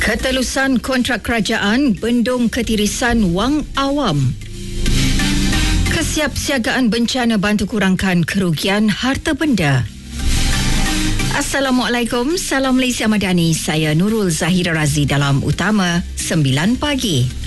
Ketelusan kontrak kerajaan bendung ketirisan wang awam. Kesiapsiagaan bencana bantu kurangkan kerugian harta benda. Assalamualaikum, salam Malaysia Madani. Saya Nurul Zahira Razi dalam Utama 9 Pagi.